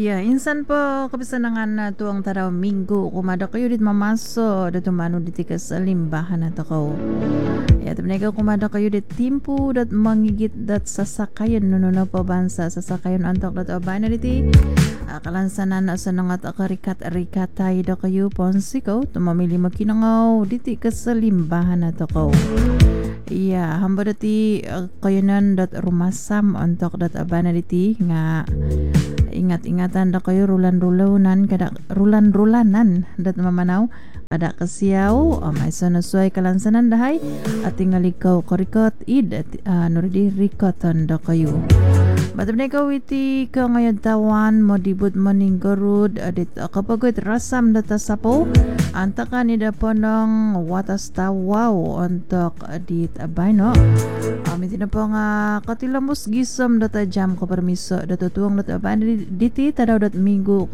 Iya, insan po kabisanangan na tuang taraw minggu kumada kayo dit mamaso dato mano dit kasalimbahan at ako. Ya tabnega kumada kayo dit timpu dat mangigit dat sasakayan nuno pabansa sasakayan antok dat abana diti. Kalansanan sa nangat akarikat-rikatay da kayo ponsiko tumamili makinangaw diti kasalimbahan at ako. Iya, hamba dati kayanan dat rumasam antok dat abana diti nga ingat-ingatan da kayo rulan-rulanan kada rulan-rulanan dat mamanaw kada kasiyaw may sanasuay kalansanan dahay at tingalikaw korikot id nuridi rikotan da kayo Batab na ikaw iti ka ngayon tawan mo dibut maning garud adit kapag rasam data sapo anta ka ni daponong watas tawaw untuk adit abay no amin na po nga katilamos gisam data jam ko permiso data tuwang data abay diti tadaw dat minggu